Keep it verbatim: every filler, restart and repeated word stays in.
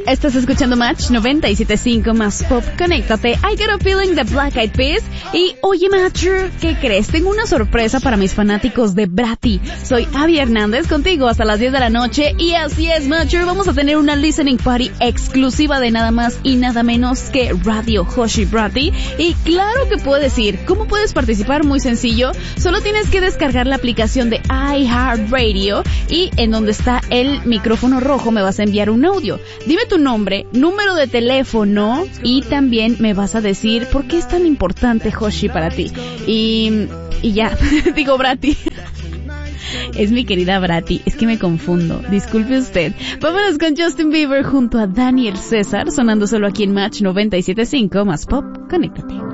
Estás escuchando Match noventa y siete punto cinco más Pop. Conéctate. I Got a Feeling de Black Eyed Peas. Y oye, Matcher, ¿qué crees? Tengo una sorpresa para mis fanáticos de Bratty. Soy Abby Hernández, contigo hasta las diez de la noche. Y así es, Matcher, vamos a tener una listening party exclusiva de nada más y nada menos que Radio Hoshi Bratty. Y claro que puedes ir. ¿Cómo puedes participar? Muy sencillo. Solo tienes que descargar la aplicación de iHeartRadio y en donde está el micrófono rojo me vas a enviar un audio. Dime tu nombre, número de teléfono y también me vas a decir por qué es tan importante Hoshi para ti. Y, y ya, digo Bratty. Es mi querida Bratty, es que me confundo, disculpe usted. Vámonos con Justin Bieber junto a Daniel César, sonando solo aquí en Match noventa y siete punto cinco más Pop. Conéctate.